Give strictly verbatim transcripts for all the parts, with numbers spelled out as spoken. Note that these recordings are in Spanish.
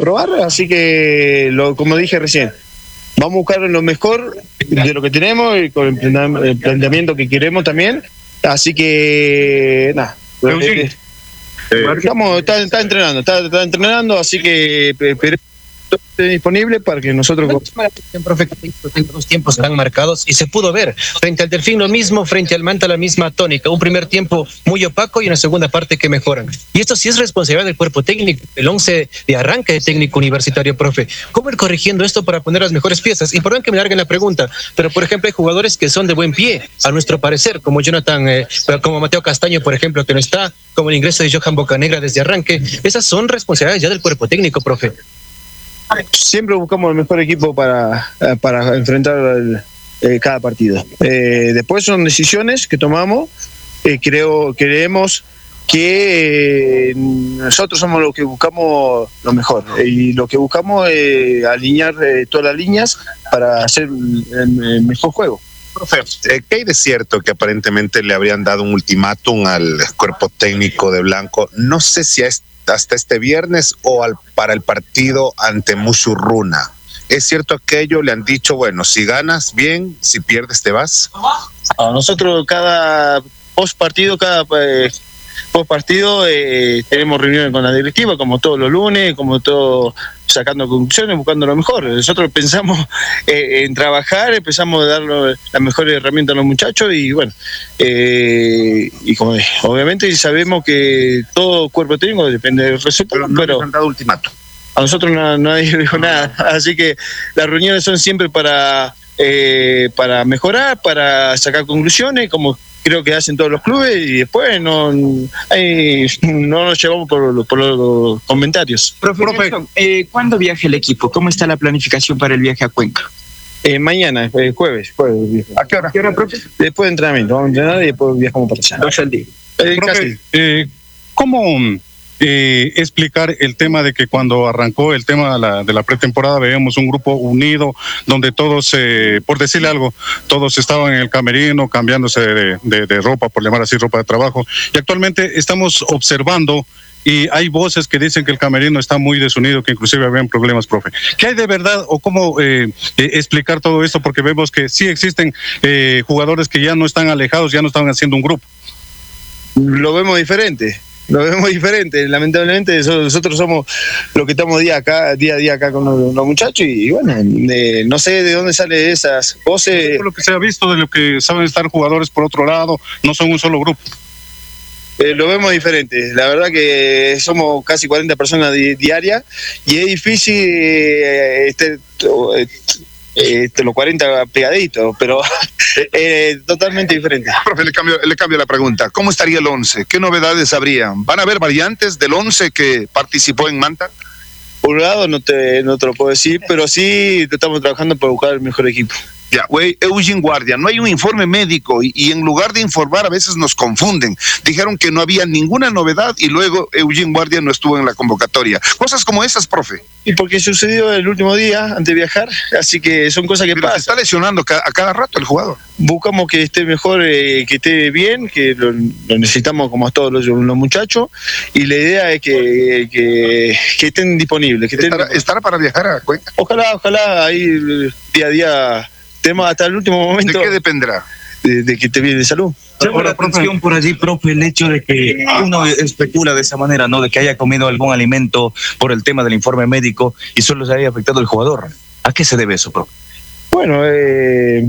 probar, así que, lo, como dije recién, vamos a buscar lo mejor de lo que tenemos y con el planteamiento que queremos también, así que, nada. Eh, eh, estamos, está, está entrenando, está, está entrenando, así que esperemos esté disponible para que nosotros... Profe, tengo dos tiempos tan marcados y se pudo ver. Frente al Delfín lo mismo, frente al Manta la misma tónica. Un primer tiempo muy opaco y una segunda parte que mejoran. Y esto sí es responsabilidad del cuerpo técnico, el once de arranque de técnico universitario, profe. ¿Cómo ir corrigiendo esto para poner las mejores piezas? Y perdón que me larguen la pregunta, pero por ejemplo hay jugadores que son de buen pie, a nuestro parecer, como Jonathan, eh, como Mateo Castaño, por ejemplo, que no está, como el ingreso de Johan Bocanegra desde arranque. Esas son responsabilidades ya del cuerpo técnico, profe. Siempre buscamos el mejor equipo para, para enfrentar el, eh, cada partido. Eh, después son decisiones que tomamos. Eh, creo, creemos que eh, nosotros somos los que buscamos lo mejor. Y lo que buscamos es alinear eh, todas las líneas para hacer el, el mejor juego. Profe, eh, ¿qué hay de cierto que aparentemente le habrían dado un ultimátum al cuerpo técnico de Blanco? No sé si a este hasta este viernes o al, para el partido ante Musurruna. ¿Es cierto aquello? Le han dicho, bueno, si ganas, bien, si pierdes, te vas. A nosotros cada post partido, cada eh, post partido eh, tenemos reuniones con la directiva, como todos los lunes, como todo, sacando conclusiones, buscando lo mejor. Nosotros pensamos eh, en trabajar, empezamos a dar las mejores herramientas a los muchachos y bueno, eh, y como obviamente sabemos que todo cuerpo técnico depende del resultado, pero no pero les han dado ultimato. A nosotros no, nadie dijo nada, así que las reuniones son siempre para, eh, para mejorar, para sacar conclusiones, como creo que hacen todos los clubes, y después no, hay, no nos llevamos por, por los comentarios. Profe, Profe. Eh, ¿cuándo viaja el equipo? ¿Cómo está la planificación para el viaje a Cuenca? Eh, mañana, eh, jueves, jueves. ¿A qué hora? ¿A qué hora, profe? Después de entrenamiento, vamos a entrenar y después viajamos para allá. Dos al día. Eh, profe, eh, ¿cómo eh, explicar el tema de que cuando arrancó el tema de la, de la pretemporada veíamos un grupo unido donde todos, eh, por decirle algo, todos estaban en el camerino cambiándose de, de, de ropa, por llamar así, ropa de trabajo, y actualmente estamos observando y hay voces que dicen que el camerino está muy desunido, que inclusive habían problemas, profe. ¿Qué hay de verdad o cómo eh, eh, explicar todo esto? Porque vemos que sí existen eh, jugadores que ya no están alejados, ya no están haciendo un grupo. Lo vemos diferente. Lo vemos diferente, lamentablemente nosotros somos los que estamos día acá, día a día acá con los, los muchachos y bueno, eh, no sé de dónde salen esas voces. Por lo que se ha visto, de lo que saben estar jugadores por otro lado, no son un solo grupo. Eh, lo vemos diferente, la verdad que somos casi cuarenta personas di diarias y es difícil eh, este, eh, este, los cuarenta pegaditos, pero eh, totalmente diferente. Profe, le cambio, le cambio la pregunta. ¿Cómo estaría el once? ¿Qué novedades habrían? ¿Van a haber variantes del once que participó en Manta? Por un lado no te, no te lo puedo decir, pero sí estamos trabajando para buscar el mejor equipo. Ya, güey, Eugene Guardia, no hay un informe médico y, y en lugar de informar a veces nos confunden. Dijeron que no había ninguna novedad y luego Eugene Guardia no estuvo en la convocatoria. Cosas como esas, profe. Y porque sucedió el último día antes de viajar, así que son cosas que Pero pasan. se está lesionando ca a cada rato el jugador. Buscamos que esté mejor, eh, que esté bien, que lo, lo necesitamos como a todos los, los muchachos y la idea es que, que, que estén disponibles. Que estén... ¿Estará, ¿Estará para viajar a Cuenca? Ojalá, ojalá ahí día a día... Tenemos hasta el último momento. ¿De qué dependerá? De, de que esté bien de salud. Llama la atención por allí, profe, el hecho de que uno especula de esa manera, ¿no? De que haya comido algún alimento por el tema del informe médico y solo se haya afectado el jugador. ¿A qué se debe eso, profe? Bueno, eh,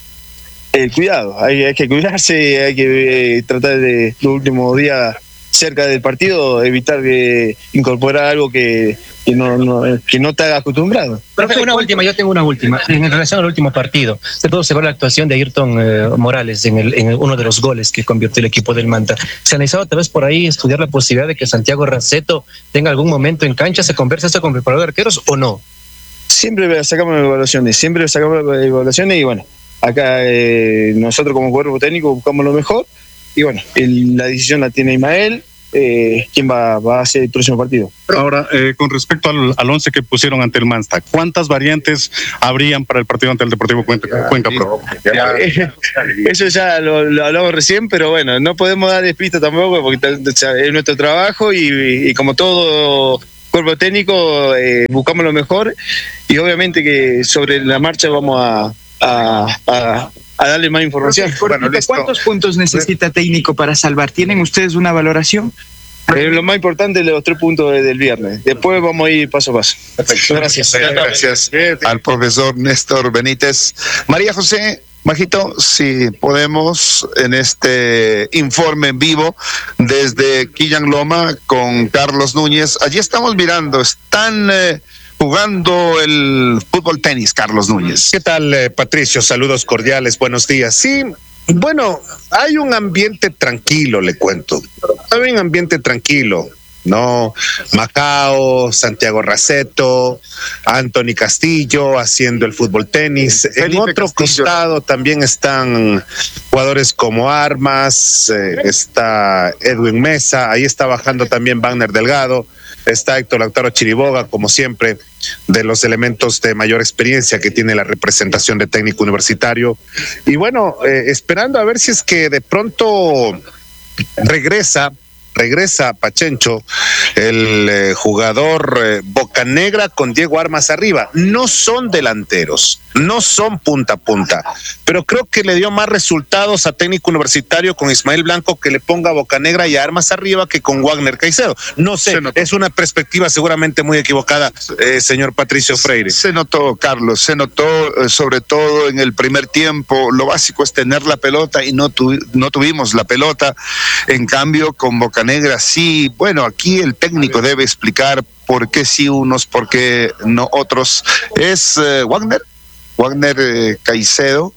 el cuidado. Hay, hay que cuidarse, hay que eh, tratar de los últimos días cerca del partido, evitar que incorporar algo que, que, no, no, que no te haga acostumbrado. Profe, una última, yo tengo una última. En relación al último partido, se pudo observar la actuación de Ayrton eh, Morales en, el, en uno de los goles que convirtió el equipo del Manta. ¿Se ha analizado tal vez por ahí estudiar la posibilidad de que Santiago Raceto tenga algún momento en cancha? ¿Se conversa esto con el preparador de arqueros o no? Siempre sacamos evaluaciones, siempre sacamos evaluaciones y bueno, acá eh, nosotros como cuerpo técnico buscamos lo mejor y bueno, el, la decisión la tiene Ismael. Eh, quién va, va a hacer el próximo partido. Ahora, eh, con respecto al, al once que pusieron ante el Manta, ¿cuántas variantes habrían para el partido ante el Deportivo Cuenca, Cuenca Pro? Eso ya lo, lo hablamos recién, pero bueno, no podemos dar despista tampoco porque es nuestro trabajo y, y como todo cuerpo técnico eh, buscamos lo mejor y obviamente que sobre la marcha vamos a, a, a, a darle más información. Bueno, ¿cuántos puntos necesita técnico para salvar? ¿Tienen ustedes una valoración? Eh, lo más importante es los tres puntos del viernes. Después vamos a ir paso a paso. Perfecto. Gracias. Gracias al profesor Néstor Benítez. María José, Majito, si podemos en este informe en vivo desde Quillan Loma con Carlos Núñez. Allí estamos mirando, están eh, jugando el fútbol tenis, Carlos Núñez. ¿Qué tal, eh, Patricio? Saludos cordiales, buenos días. Sí, bueno, hay un ambiente tranquilo, le cuento. Hay un ambiente tranquilo, ¿no? Macao, Santiago Raceto, Anthony Castillo haciendo el fútbol tenis. En Felipe otro Castillo. costado también están jugadores como Armas, eh, está Edwin Mesa, ahí está bajando también Wagner Delgado, está Héctor Lautaro Chiriboga, como siempre, de los elementos de mayor experiencia que tiene la representación de técnico universitario. Y bueno, eh, esperando a ver si es que de pronto regresa, regresa Pachencho, el eh, jugador eh, Bocanegra con Diego Armas arriba. No son delanteros, no son punta a punta, pero creo que le dio más resultados a técnico universitario con Ismael Blanco que le ponga Bocanegra y a Armas arriba que con Wagner Caicedo. No sé, es una perspectiva seguramente muy equivocada, eh, señor Patricio Freire. Se notó, Carlos, se notó eh, sobre todo en el primer tiempo. Lo básico es tener la pelota y no, tu, no tuvimos la pelota. En cambio, con Bocanegra sí, bueno, aquí el técnico debe explicar por qué sí unos, por qué no otros. Es eh, Wagner. Wagner eh, Caicedo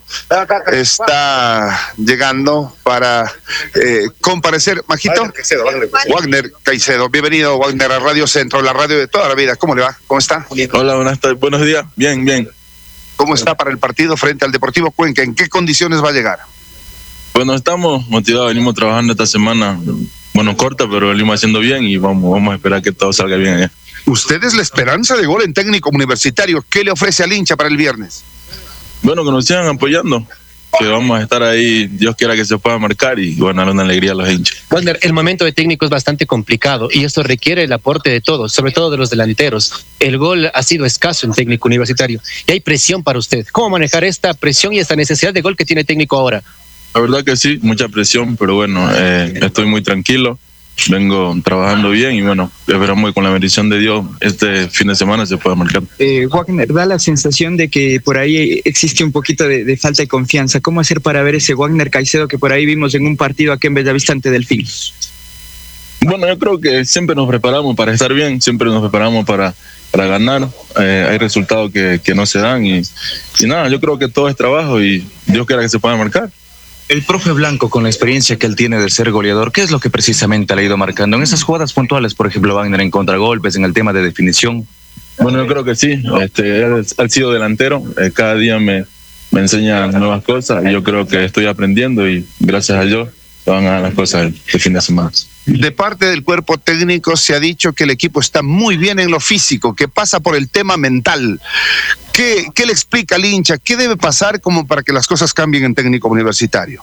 está llegando para eh, comparecer. Majito. Wagner Caicedo, Wagner Caicedo. Wagner Caicedo, bienvenido Wagner a Radio Centro, la radio de toda la vida. ¿Cómo le va? ¿Cómo está? Hola, buenas tardes, buenos días. Bien, bien. ¿Cómo está para el partido frente al Deportivo Cuenca? ¿En qué condiciones va a llegar? Bueno, estamos motivados, venimos trabajando esta semana, bueno, corta, pero venimos haciendo bien y vamos, vamos a esperar que todo salga bien allá. Usted es la esperanza de gol en técnico universitario. ¿Qué le ofrece al hincha para el viernes? Bueno, que nos sigan apoyando, que vamos a estar ahí, Dios quiera que se pueda marcar y bueno, darle una alegría a los hinchas. Wagner, el momento de técnico es bastante complicado y esto requiere el aporte de todos, sobre todo de los delanteros. El gol ha sido escaso en técnico universitario y hay presión para usted. ¿Cómo manejar esta presión y esta necesidad de gol que tiene técnico ahora? La verdad que sí, mucha presión, pero bueno, eh, estoy muy tranquilo, vengo trabajando bien y bueno, esperamos que con la bendición de Dios este fin de semana se pueda marcar. Eh, Wagner, da la sensación de que por ahí existe un poquito de, de falta de confianza. ¿Cómo hacer para ver ese Wagner Caicedo que por ahí vimos en un partido aquí en Bellavista ante Delfín? Bueno, yo creo que siempre nos preparamos para estar bien, siempre nos preparamos para, para ganar. Eh, hay resultados que, que no se dan y, y nada, yo creo que todo es trabajo y Dios quiera que se pueda marcar. El profe Blanco, con la experiencia que él tiene de ser goleador, ¿qué es lo que precisamente le ha ido marcando? En esas jugadas puntuales, por ejemplo, Wagner en contragolpes, en el tema de definición. Bueno, yo creo que sí. Este, él ha sido delantero. Eh, cada día me, me enseña nuevas cosas y yo creo que estoy aprendiendo y gracias a Dios se van a dar las cosas el, el fin de semana. De parte del cuerpo técnico se ha dicho que el equipo está muy bien en lo físico, que pasa por el tema mental. ¿Qué, qué le explica al hincha? ¿Qué debe pasar como para que las cosas cambien en técnico universitario?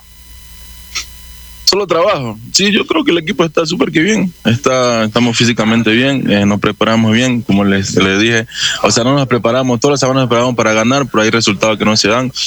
Solo trabajo. Sí, yo creo que el equipo está súper que bien. Está, estamos físicamente bien, eh, nos preparamos bien, como les, les dije. O sea, no nos preparamos, todas las semanas nos preparamos para ganar, pero hay resultados que no se dan.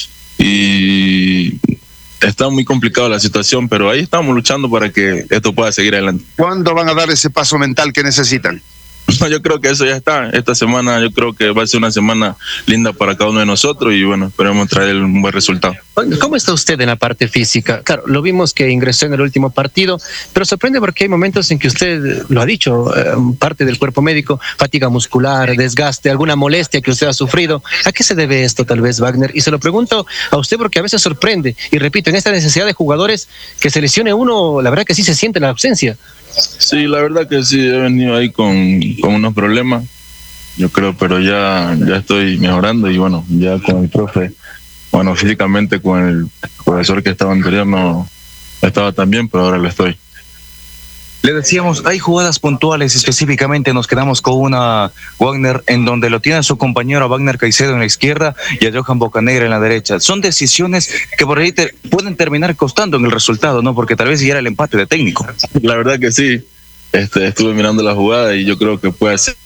Y está muy complicada la situación, pero ahí estamos luchando para que esto pueda seguir adelante. ¿Cuándo van a dar ese paso mental que necesitan? Yo creo que eso ya está. Esta semana yo creo que va a ser una semana linda para cada uno de nosotros y bueno, esperemos traer un buen resultado. ¿Cómo está usted en la parte física? Claro, lo vimos que ingresó en el último partido, pero sorprende porque hay momentos en que usted lo ha dicho, eh, parte del cuerpo médico, fatiga muscular, desgaste, alguna molestia que usted ha sufrido. ¿A qué se debe esto tal vez, Wagner? Y se lo pregunto a usted porque a veces sorprende. Y repito, en esta necesidad de jugadores que se lesione uno, la verdad que sí se siente la ausencia. Sí, la verdad que sí, he venido ahí con, con unos problemas, yo creo, pero ya, ya estoy mejorando y bueno, ya con el profe, bueno, físicamente con el profesor que estaba anterior no estaba tan bien, pero ahora lo estoy. Le decíamos, hay jugadas puntuales, específicamente nos quedamos con una, Wagner, en donde lo tiene su compañero Wagner Caicedo en la izquierda y a Johan Bocanegra en la derecha. Son decisiones que por ahí te pueden terminar costando en el resultado, ¿no? Porque tal vez ya era el empate de técnico. La verdad que sí, este, estuve mirando la jugada y yo creo que puede ser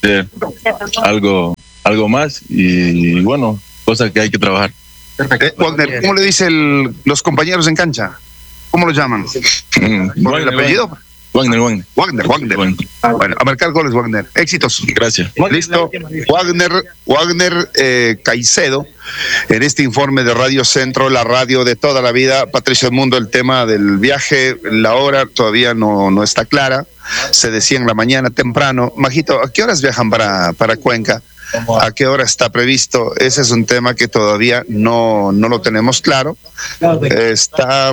algo, algo más y, y bueno, cosas que hay que trabajar. Eh, Wagner, ¿cómo le dicen los compañeros en cancha? ¿Cómo lo llaman? Mm, ¿Por el apellido? Wagner, Wagner. Wagner, Wagner. Wagner. Bueno, a marcar goles, Wagner. Éxitos. Gracias. Listo. Wagner, Wagner eh, Caicedo, en este informe de Radio Centro, la radio de toda la vida. Patricio Edmundo, el tema del viaje, la hora todavía no, no está clara. Se decía en la mañana temprano. Majito, ¿a qué horas viajan para, para Cuenca? ¿A qué hora está previsto? Ese es un tema que todavía no, no lo tenemos claro. Está...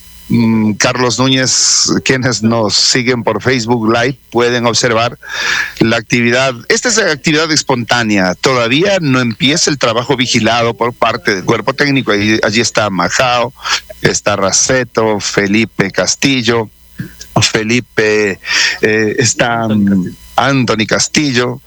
Carlos Núñez, quienes nos siguen por Facebook Live pueden observar la actividad. Esta es la actividad espontánea. Todavía no empieza el trabajo vigilado por parte del cuerpo técnico. Allí, allí está Majao, está Raceto, Felipe Castillo, Felipe, eh, está um, Anthony Castillo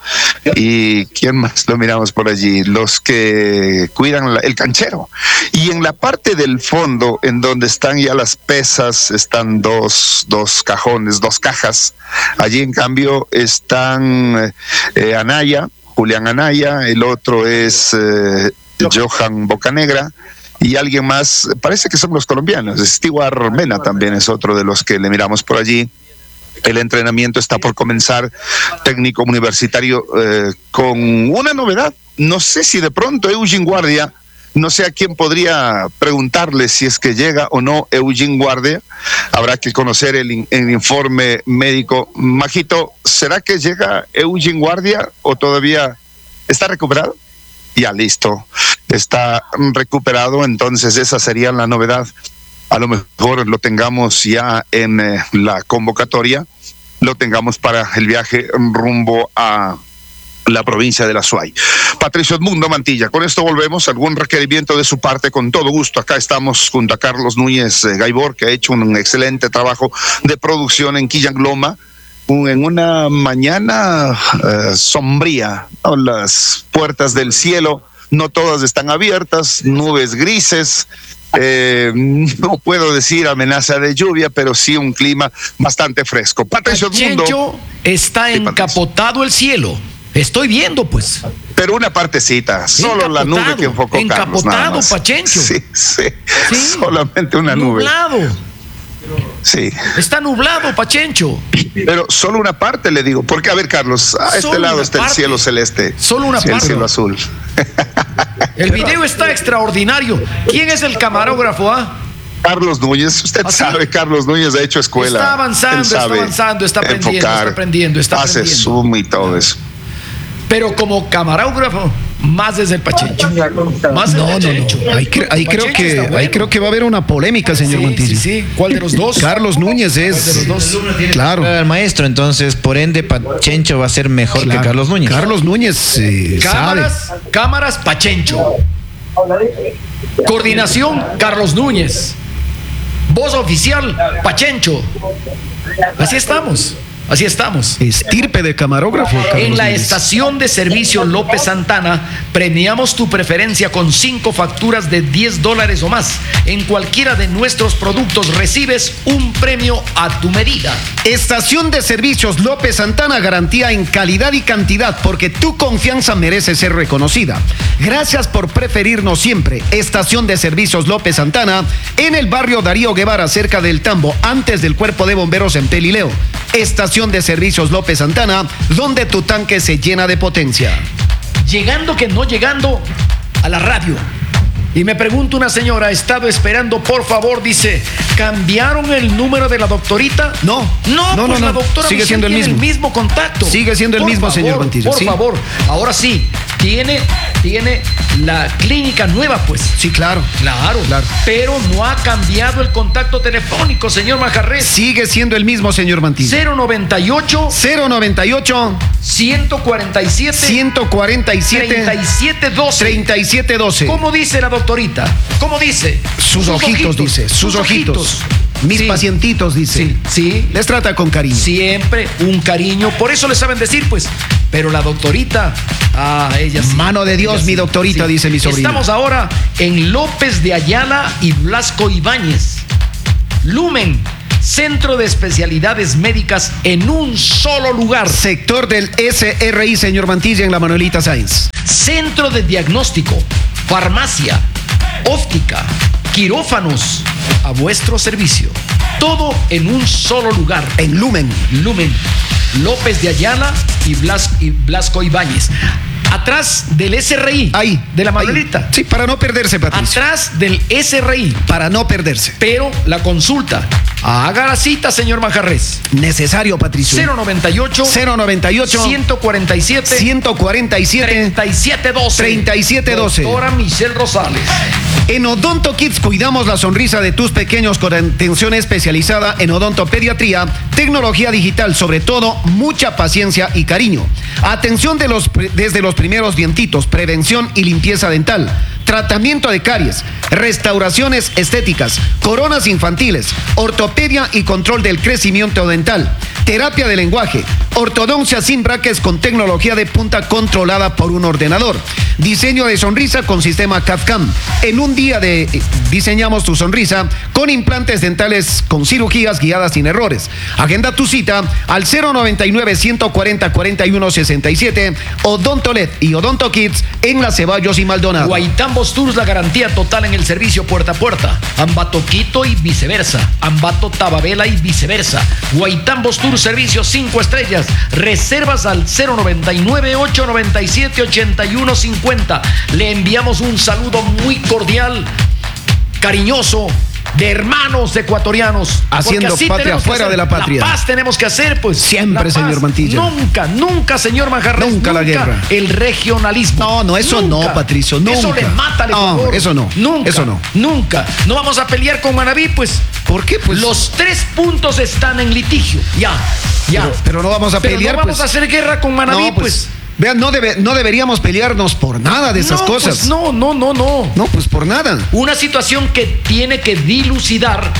y quién más lo miramos por allí, los que cuidan la, el canchero. Y en la parte del fondo, en donde están ya las pesas, están dos, dos cajones, dos cajas. Allí en cambio están eh, Anaya, Julián Anaya, el otro es eh, Johan Bocanegra. Y alguien más, parece que son los colombianos. Stewart Mena también es otro de los que le miramos por allí. El entrenamiento está por comenzar, técnico universitario eh, con una novedad. No sé si de pronto Eugene Guardia, no sé a quién podría preguntarle si es que llega o no Eugene Guardia. Habrá que conocer el, el informe médico. Majito, ¿será que llega Eugene Guardia o todavía está recuperado? Ya listo, está recuperado, entonces esa sería la novedad. A lo mejor lo tengamos ya en eh, la convocatoria, lo tengamos para el viaje rumbo a la provincia de la Suay. Patricio Edmundo Mantilla, con esto volvemos. ¿Algún requerimiento de su parte? Con todo gusto, acá estamos junto a Carlos Núñez eh, Gaibor, que ha hecho un excelente trabajo de producción en Quillangloma, en una mañana eh, sombría, ¿no? Las puertas del cielo no todas están abiertas, nubes grises, eh, no puedo decir amenaza de lluvia, pero sí un clima bastante fresco. Patricio Edmundo, Chencho, está sí, encapotado el cielo. Estoy viendo, pues. pero una partecita, solo la nube que enfocó Carlos, nada Encapotado, más. Pachencho. Sí, sí, Sí. solamente una nube. Nublado. Sí. Está nublado, Pachencho. Pero solo una parte, le digo, porque a ver, Carlos, a este Solo lado una está el parte. cielo celeste. Solo una sí, el parte. cielo azul. El video está extraordinario. ¿Quién es el camarógrafo, ah? Carlos Núñez, usted ¿Ah, sí? sabe, Carlos Núñez ha hecho escuela. Está avanzando, Él está sabe avanzando, está aprendiendo, enfocar, está aprendiendo, está hace aprendiendo. zoom y todo eso. Pero como camarógrafo, más desde el Pachencho. Más No, no, desde el no. Pachencho. Ahí, cre- ahí creo Pachencho que está bueno. ahí creo que va a haber una polémica, señor Sí, Montilla. sí, sí. ¿Cuál de los dos? Carlos Núñez es ¿Cuál de los dos? claro. Al maestro, entonces, por ende, Pachencho va a ser mejor claro. que Carlos Núñez. Carlos Núñez eh, sabe. Cámaras, cámaras, Pachencho. Coordinación, Carlos Núñez. Voz oficial, Pachencho. Así estamos, así estamos. Estirpe de camarógrafo. Carlos En la Núñez. estación de servicio López Santana premiamos tu preferencia con cinco facturas de diez dólares o más. En cualquiera de nuestros productos recibes un premio a tu medida. Estación de Servicios López Santana, garantía en calidad y cantidad, porque tu confianza merece ser reconocida. Gracias por preferirnos siempre. Estación de Servicios López Santana, en el barrio Darío Guevara, cerca del Tambo, antes del Cuerpo de Bomberos en Pelileo. Estación de Servicios López Santana, donde tu tanque se llena de potencia. Llegando que no llegando a la radio. Y me pregunta una señora, ¿ha estado esperando? Por favor, dice, ¿cambiaron el número de la doctorita? No, No, no, pues no, la no. doctora Sigue Michelle siendo el tiene mismo. el mismo contacto. Sigue siendo el Por mismo, señor favor, Mantilla, Por sí. favor, ahora sí, tiene, tiene la clínica nueva, pues. Sí, claro. Claro, Claro. pero no ha cambiado el contacto telefónico, señor Majarres. Sigue siendo el mismo, señor Mantilla. cero noventa y ocho, cero noventa y ocho, ciento cuarenta y siete, ciento cuarenta y siete, treinta y siete doce. treinta y siete doce. ¿Cómo dice la doctorita? ¿Cómo dice? Sus ojitos, dice. Sus ojitos. Mis Sí. pacientitos, dice. Sí, sí. Les trata con cariño. Siempre un cariño. Por eso le saben decir, pues. Pero la doctorita, ah, ella sí. Mano de Dios, Ella mi doctorita, dice mi sobrina. Estamos ahora en López de Ayala y Blasco Ibáñez. Lumen, Centro de especialidades médicas en un solo lugar. Sector del S R I, señor Mantilla, en la Manuelita Sáenz. Centro de diagnóstico, farmacia, óptica, quirófanos, a vuestro servicio. Todo en un solo lugar. En Lumen. Lumen. López de Ayala y, Blas, y Blasco Ibáñez. Atrás del S R I. Ahí. De la Manuelita. Sí, para no perderse, Patricio. Atrás del S R I. Para no perderse. Pero la consulta. Haga la cita, señor Manjarres. Necesario, Patricio. cero noventa y ocho. cero noventa y ocho. ciento cuarenta y siete. ciento cuarenta y siete. treinta y siete doce. treinta y siete doce. Doctora Michelle Rosales. En Odonto Kids cuidamos la sonrisa de tus pequeños con atención especializada en odontopediatría, tecnología digital, sobre todo mucha paciencia y cariño. Atención de los, desde los primeros dientitos, prevención y limpieza dental, tratamiento de caries, restauraciones estéticas, coronas infantiles, ortopedia y control del crecimiento dental, terapia de lenguaje, ortodoncia sin brackets con tecnología de punta controlada por un ordenador, diseño de sonrisa con sistema C A D C A M. En un día de diseñamos tu sonrisa con implantes dentales con cirugías guiadas sin errores. Agenda tu cita al cero noventa y nueve, ciento cuarenta, cuarenta y uno sesenta y siete. Odontolet y Odonto Kids en Las Ceballos y Maldonado. Guaitambos Tours, la garantía total en el servicio puerta a puerta. Ambato Quito y viceversa. Ambato Tababela y viceversa. Guaitambos Tours, servicio cinco estrellas. Reservas al cero noventa y nueve, ocho noventa y siete, ochenta y uno cincuenta. Le enviamos un saludo muy cordial, cariñoso, de hermanos ecuatorianos. Haciendo patria fuera de la patria. La paz tenemos que hacer, pues. Siempre, señor Mantilla. Nunca, nunca, señor Manjarres. Nunca, nunca la guerra. El regionalismo. No, no, eso nunca. no, Patricio, nunca. Eso le mata al Ecuador. No, eso no. Nunca. Eso no. Nunca. No vamos a pelear con Manabí, pues. ¿Por qué? Pues los tres puntos están en litigio. Ya, ya. Pero, pero no vamos a pero pelear, no vamos pues. a hacer guerra con Manabí, no, pues. pues. Vean, no, debe, no deberíamos pelearnos por nada de esas no, cosas. Pues no, no, no, no. No, pues por nada. Una situación que tiene que dilucidar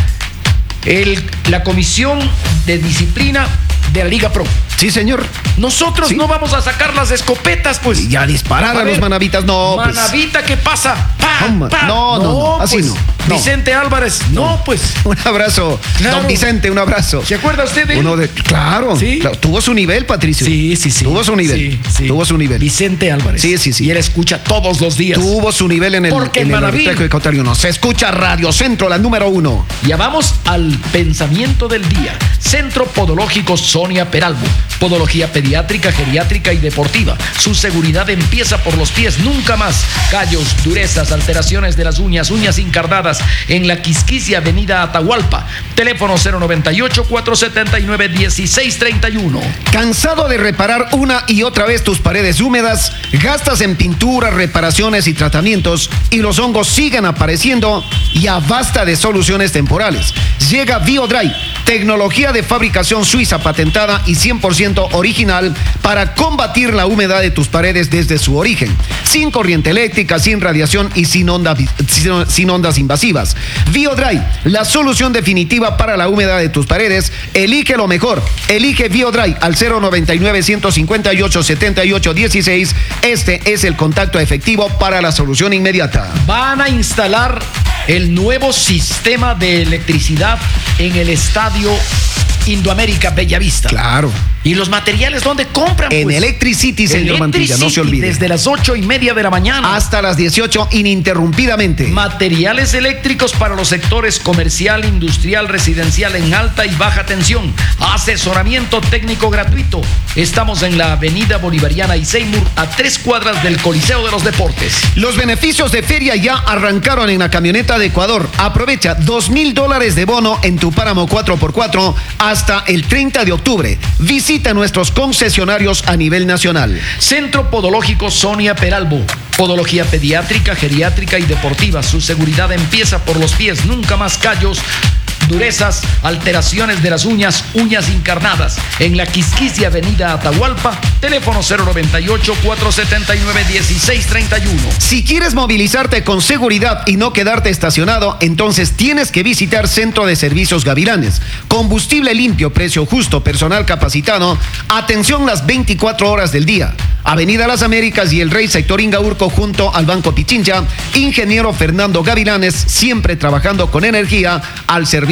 el, la Comisión de Disciplina de la Liga Pro. Sí, señor. Nosotros sí. no vamos a sacar las escopetas, pues. Y a disparar a, a los manavitas, no. Manavita, pues. ¿Qué pasa? ¡Pa, no, pa! no, no, no, así pues. no, no. Vicente Álvarez, no, no pues. Un abrazo, claro. Don Vicente, un abrazo. ¿Se acuerda usted de él? Uno de, claro, ¿Sí? claro, tuvo su nivel, Patricio. Sí, sí, sí. Tuvo su nivel. Sí, sí. Tuvo su nivel. Vicente Álvarez. Sí, sí, sí. Y él escucha todos los días. Tuvo su nivel en el, Porque en en el Arteco Ecuatoriano. Se escucha Radio Centro, la número uno. Ya vamos al pensamiento del día. Centro Podológico Sonia Peralbo. Podología pediátrica, geriátrica y deportiva. Su seguridad empieza por los pies, nunca más. Callos, durezas, alteraciones de las uñas, uñas encardadas en la Quisquisia, Avenida Atahualpa. Teléfono cero noventa y ocho, cuatrocientos setenta y nueve, dieciséis treinta y uno. ¿Cansado de reparar una y otra vez tus paredes húmedas? Gastas en pinturas, reparaciones y tratamientos y los hongos siguen apareciendo. Ya basta de soluciones temporales. Llega BioDry, tecnología de fabricación suiza patentada y cien por ciento original para combatir la humedad de tus paredes desde su origen. Sin corriente eléctrica, sin radiación y sin, onda, sin, sin ondas invasivas. BioDry, la solución definitiva para la humedad de tus paredes. Elige lo mejor. Elige BioDry al cero noventa y nueve, ciento cincuenta y ocho, setenta y ocho dieciséis. Este es el contacto efectivo para la solución inmediata. Van a instalar el nuevo sistema de electricidad en el estadio Indoamérica Bellavista. Claro. ¿Y los materiales dónde compran? En pues? Electricity, señor Mantilla, no se olvide. Desde las ocho y media de la mañana hasta las dieciocho, ininterrumpidamente. Materiales eléctricos para los sectores comercial, industrial, residencial en alta y baja tensión. Asesoramiento técnico gratuito. Estamos en la avenida Bolivariana y Seymour, a tres cuadras del Coliseo de los Deportes. Los beneficios de feria ya arrancaron en la camioneta de Ecuador. Aprovecha dos mil dólares de bono en tu páramo cuatro por cuatro hasta el treinta de octubre. Visita nuestros concesionarios a nivel nacional. Centro Podológico Sonia Peralbo. Podología pediátrica, geriátrica y deportiva. Su seguridad empieza por los pies. Nunca más callos, durezas, alteraciones de las uñas, uñas encarnadas. En la Quisquisia, Avenida Atahualpa. Teléfono cero noventa y ocho, cuatrocientos setenta y nueve, dieciséis treinta y uno. Si quieres movilizarte con seguridad y no quedarte estacionado, entonces tienes que visitar Centro de Servicios Gavilanes. Combustible limpio, precio justo, personal capacitado, atención las veinticuatro horas del día. Avenida Las Américas y el Rey, sector Ingaurco, junto al Banco Pichincha. Ingeniero Fernando Gavilanes, siempre trabajando con energía al servicio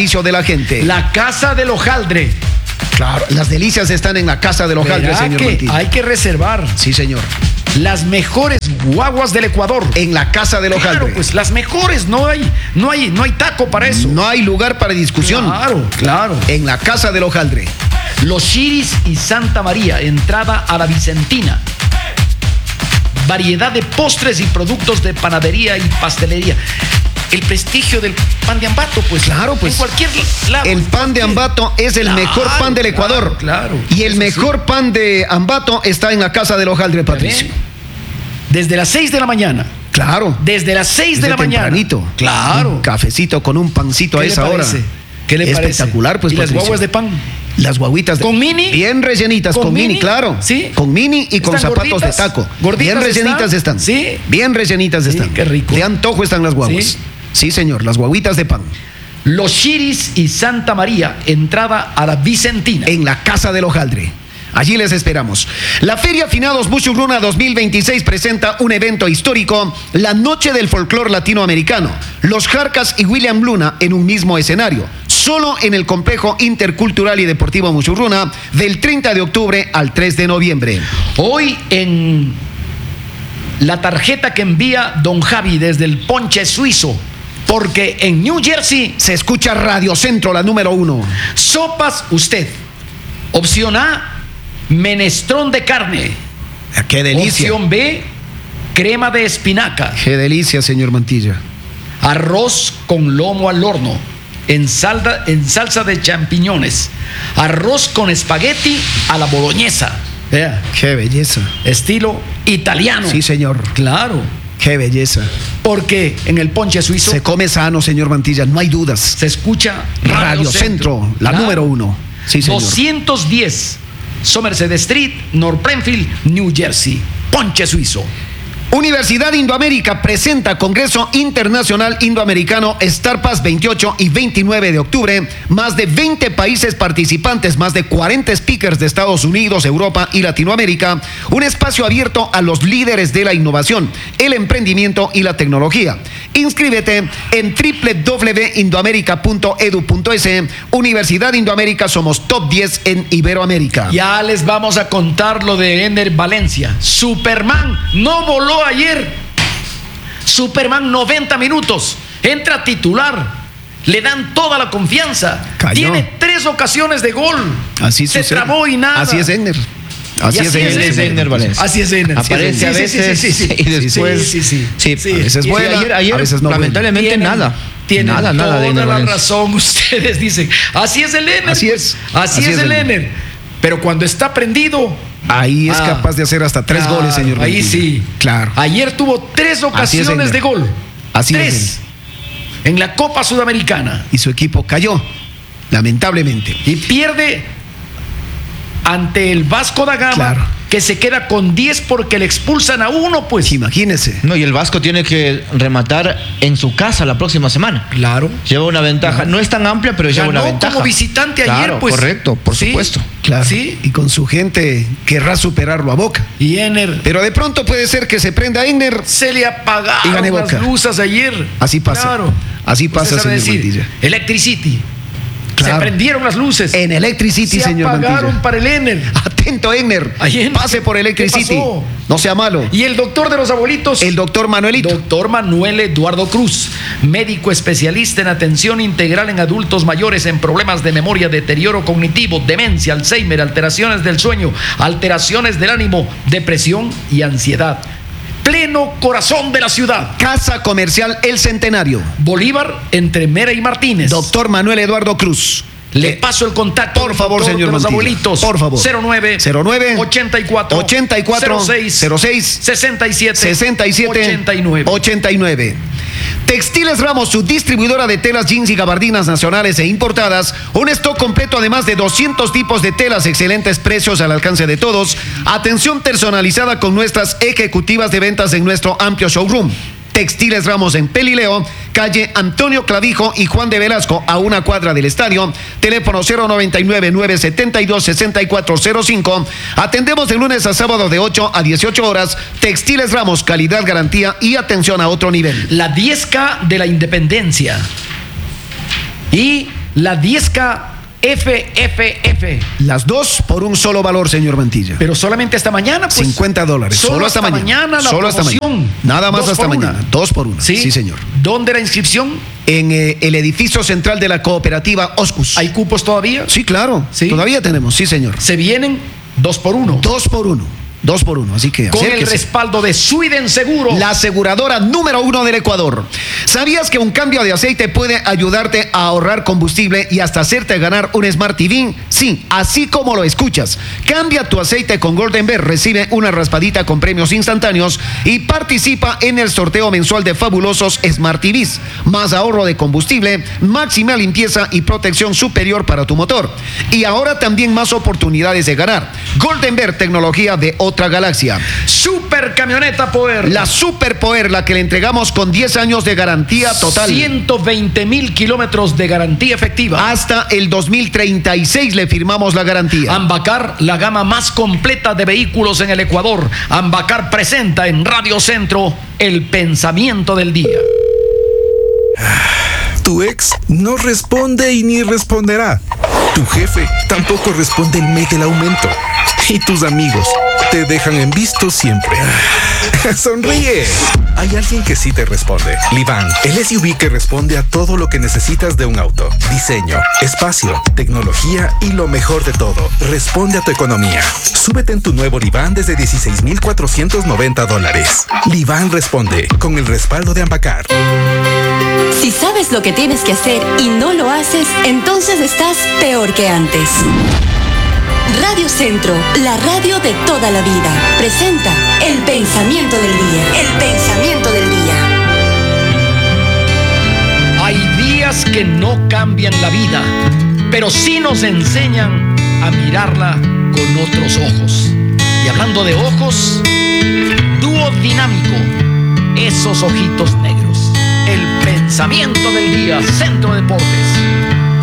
servicio de la gente. La Casa del Hojaldre. Claro, las delicias están en la Casa del Hojaldre, ¿Verdad señor que Mantilla. hay que reservar? Sí, señor. Las mejores guaguas del Ecuador. En la Casa del Hojaldre. Claro, pues las mejores, no hay, no hay, no hay taco para eso. No hay lugar para discusión. Claro, claro. En la Casa del Hojaldre. Los Chiris y Santa María, entrada a la Vicentina. Variedad de postres y productos de panadería y pastelería. El prestigio del pan de Ambato, pues. Claro, pues. En cualquier lado. El pan de Ambato es el Claro, mejor pan del Ecuador. Claro, claro. Y el Eso mejor sí. pan de Ambato está en la Casa del Hojaldre, Patricio. Desde las seis de la mañana. Claro. Desde las seis de Desde la mañana. tempranito. Claro. Un cafecito con un pancito a ¿Qué le esa hora. parece? ¿Qué le parece? Espectacular, pues, ¿Y las Patricio. guaguas de pan? Las guaguitas de... ¿Con mini? Bien rellenitas, con, ¿Con mini, mini? claro. Sí. Con mini y con ¿Están zapatos gorditas? de taco. ¿Gorditas Bien rellenitas están? están. Sí. Bien rellenitas Sí, están. qué rico. De antojo están las guaguas. Sí. Sí, señor, las guaguitas de pan. Los Chiris y Santa María, entrada a la Vicentina. En la Casa del Hojaldre. Allí les esperamos. La Feria Finados Mushurruna dos mil veintiséis presenta un evento histórico, la Noche del Folclor Latinoamericano. Los Jarcas y William Luna en un mismo escenario. Solo en el Complejo Intercultural y Deportivo Mushurruna del treinta de octubre al tres de noviembre. Hoy en la tarjeta que envía don Javi desde el Ponche Suizo, porque en New Jersey se escucha Radio Centro, la número uno. Sopas usted. Opción A, menestrón de carne. ¡Qué delicia! Opción B, crema de espinaca. ¡Qué delicia, señor Mantilla! Arroz con lomo al horno, en, salda, en salsa de champiñones. Arroz con espagueti a la boloñesa. Vea. ¡Qué belleza! Estilo italiano. Sí, señor. Claro. ¡Qué belleza! Porque en el Ponche Suizo se come sano, señor Mantilla, no hay dudas. Se escucha Radio, Radio Centro, Centro, la claro. número uno. Sí, señor. doscientos diez Somerset Street, North Plainfield, New Jersey. Ponche Suizo. Universidad Indoamérica presenta Congreso Internacional Indoamericano StarPass veintiocho y veintinueve de octubre. Más de veinte países participantes, más de cuarenta speakers de Estados Unidos, Europa y Latinoamérica. Un espacio abierto a los líderes de la innovación, el emprendimiento y la tecnología. Inscríbete en doble u doble u doble u punto indoamerica punto edu punto es. Universidad Indoamérica, somos top diez en Iberoamérica. Ya les vamos a contar lo de Ener Valencia. Superman no voló ayer. Superman noventa minutos, entra titular, le dan toda la confianza. Cayó. Tiene tres ocasiones de gol. Así se sucede. trabó y nada. Así es Ener. Así, así es, es Ener Valencia. Así es Ener. Aparece a veces sí, sí, sí, sí. y después sí, sí, sí. sí, sí. A veces buena, ayer, ayer, a veces no. Lamentablemente tienen, nada. Tienen nada, nada toda de Ener la Valencia. razón ustedes dicen. Así es el Ener. Así es. Así, así es, es el Ener. Ener. Pero cuando está prendido, ahí es ah, capaz de hacer hasta tres claro, goles, señor. Ahí Mantilla. sí. Claro. Ayer tuvo tres ocasiones es, de gol. Así tres. es. En la Copa Sudamericana. Y su equipo cayó, lamentablemente. Y pierde ante el Vasco da Gama, claro. que se queda con diez porque le expulsan a uno, pues. Imagínese. No, y el Vasco tiene que rematar en su casa la próxima semana. Claro. Lleva una ventaja. Claro. No es tan amplia, pero lleva Ganó una ventaja. como visitante claro, ayer, pues. Correcto, por ¿Sí? supuesto. Claro. ¿Sí? Y con su gente querrá superarlo a Boca. Y Ener. Pero de pronto puede ser que se prenda Ener. Se le apagaron y gane Boca. las luces ayer. Así pasa. Claro. Así pasa, Usted señor sabe decir, Mantilla. Electricity. Claro. Se prendieron las luces. En Electricity, se señor apagaron Mantilla. para el Ener. Atento, Ener. Ayer, pase por Electricity. No sea malo. Y el doctor de los abuelitos. El doctor Manuelito. Doctor Manuel Eduardo Cruz, médico especialista en atención integral en adultos mayores en problemas de memoria, deterioro cognitivo, demencia, Alzheimer, alteraciones del sueño, alteraciones del ánimo, depresión y ansiedad. Pleno corazón de la ciudad. Casa Comercial El Centenario. Bolívar, entre Mera y Martínez. Doctor Manuel Eduardo Cruz. Le paso el contacto. Por favor, señor de los Mantilla. abuelitos. Por favor. cero nueve ochenta y cuatro cero seis sesenta y siete sesenta y siete ochenta y nueve ochenta y nueve. Textiles Ramos, su distribuidora de telas, jeans y gabardinas nacionales e importadas. Un stock completo, además de doscientos tipos de telas, excelentes precios al alcance de todos. Atención personalizada con nuestras ejecutivas de ventas en nuestro amplio showroom. Textiles Ramos en Pelileo, calle Antonio Clavijo y Juan de Velasco, a una cuadra del estadio. Teléfono cero noventa y nueve, nueve setenta y dos, sesenta y cuatro cero cinco. Atendemos de lunes a sábado de ocho a dieciocho horas. Textiles Ramos, calidad, garantía y atención a otro nivel. La diez K de la Independencia y La diez K F F F. Las dos por un solo valor, señor Mantilla. Pero solamente hasta mañana, pues. cincuenta dólares. Solo, Solo hasta, hasta mañana. mañana la Solo hasta promoción. mañana. Nada más Dos hasta por mañana. una. Dos por una. ¿Sí? Sí, señor. ¿Dónde la inscripción? En eh, el edificio central de la cooperativa Oscus. ¿Hay cupos todavía? Sí, claro. ¿Sí? Todavía tenemos, sí, señor. Se vienen dos por uno. Dos por uno. Dos por uno, así que Con el acérquese. respaldo de Sweden Seguro, La aseguradora número uno del Ecuador. ¿Sabías que un cambio de aceite puede ayudarte a ahorrar combustible y hasta hacerte ganar un Smart T V? Sí, así como lo escuchas. Cambia tu aceite con Golden Bear, recibe una raspadita con premios instantáneos y participa en el sorteo mensual de fabulosos Smart T Vs. Más ahorro de combustible, máxima limpieza y protección superior para tu motor. Y ahora también más oportunidades de ganar. Golden Bear, tecnología de otra galaxia. Super Camioneta Power. La Super Power, la que le entregamos con diez años de garantía total. ciento veinte mil kilómetros de garantía efectiva. Hasta el dos mil treinta y seis le firmamos la garantía. Ambacar, la gama más completa de vehículos en el Ecuador. Ambacar presenta en Radio Centro el pensamiento del día. Tu ex no responde y ni responderá. Tu jefe tampoco responde el mes del aumento. Y tus amigos te dejan en visto siempre. Sonríe. Hay alguien que sí te responde. Livan, el S U V que responde a todo lo que necesitas de un auto. Diseño, espacio, tecnología y lo mejor de todo, responde a tu economía. Súbete en tu nuevo Livan desde dieciséis mil cuatrocientos noventa dólares. Livan responde con el respaldo de Ambacar. Si sabes lo que tienes que hacer y no lo haces, entonces estás peor que antes. Radio Centro, la radio de toda la vida, presenta el pensamiento del día. El pensamiento del día. Hay días que no cambian la vida, pero sí nos enseñan a mirarla con otros ojos. Y hablando de ojos, dúo dinámico, esos ojitos negros. El pensamiento del día, Centro Deportes.